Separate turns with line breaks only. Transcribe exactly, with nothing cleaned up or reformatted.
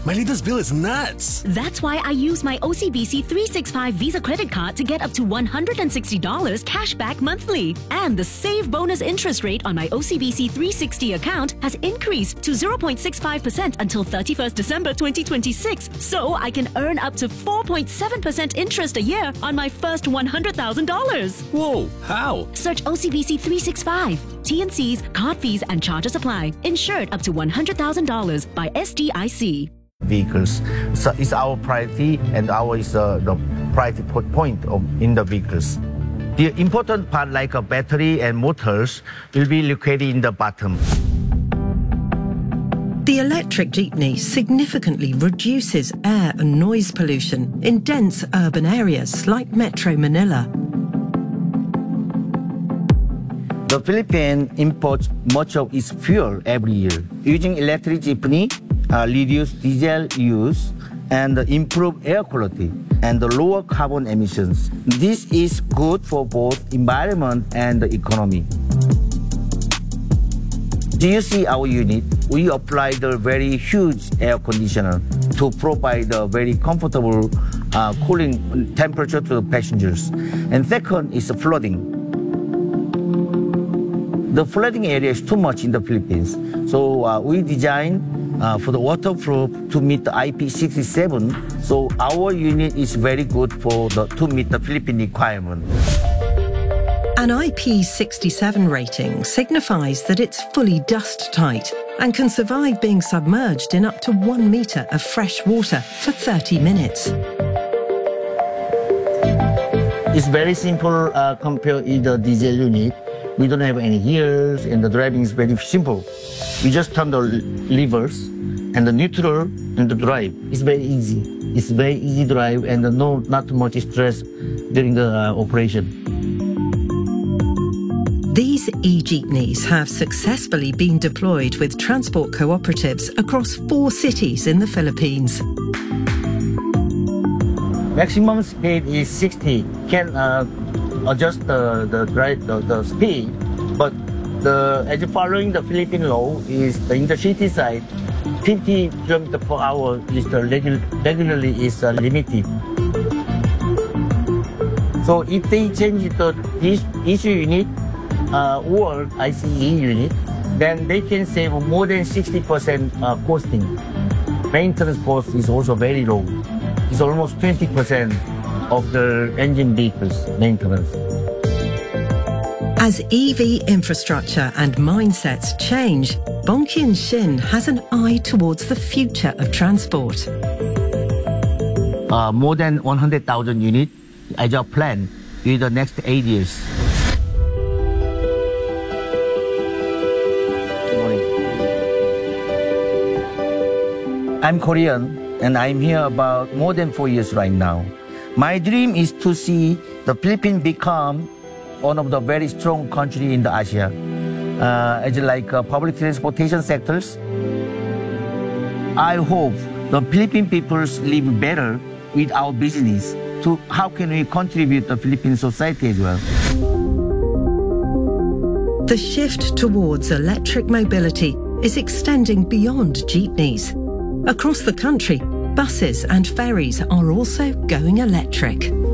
My latest bill is nuts.
That's why I use my O C B C three sixty-five Visa credit card to get up to one hundred sixty dollars cash back monthly. And the Save Bonus interest rate on my O C B C three sixty account has increased to zero point six five percent until thirty-first December twenty twenty-six. So I can earn up to four point seven percent interest a year on my first one hundred thousand dollars.
Whoa, how?
Search O C B C three sixty-five. T and C's, card fees and charges apply. Insured up to one hundred thousand dollars by S D I C.
Vehicles. So it's our priority, and our is uh, the priority point of, in the vehicles. The important part, like a battery and motors, will be located in the bottom.
The electric jeepney significantly reduces air and noise pollution in dense urban areas like Metro Manila.
The Philippines imports much of its fuel every year. Using electric jeepney, Uh, reduce diesel use and improve air quality and lower carbon emissions. This is good for both environment and the economy. Do you see our unit? We apply the very huge air conditioner to provide a very comfortable uh, cooling temperature to the passengers. And second is the flooding. The flooding area is too much in the Philippines. So uh, we design Uh, for the waterproof to meet the I P sixty-seven, so our unit is very good for the, to meet the Philippine requirement.
An I P sixty-seven rating signifies that it's fully dust tight and can survive being submerged in up to one metre of fresh water for thirty minutes.
It's very simple uh, compared to the diesel unit. We don't have any gears, and the driving is very simple. We just turn the levers and the neutral and the drive. It's very easy. It's very easy drive and no not too much stress during the uh, operation.
These e-jeepneys have successfully been deployed with transport cooperatives across four cities in the Philippines.
Maximum speed is sixty. Can uh, adjust the the drive the, the speed, but the as following the Philippine law is the in the city side, fifty kilometers per hour is the regu regularly is uh, limited. So if they change the this issue unit uh, or I C E unit, then they can save more than sixty percent uh, costing. Maintenance cost is also very low. It's almost twenty percent of the engine vehicles maintenance.
As E V infrastructure and mindsets change, Bongkian Shin has an eye towards the future of transport.
Uh, more than one hundred thousand units as a plan in the next eight years. Good morning. I'm Korean, and I'm here about more than four years right now. My dream is to see the Philippines become one of the very strong country in the Asia, uh, as like uh, public transportation sectors. I hope the Philippine peoples live better with our business. To how can we contribute to Philippine society as well?
The shift towards electric mobility is extending beyond jeepneys. Across the country, buses and ferries are also going electric.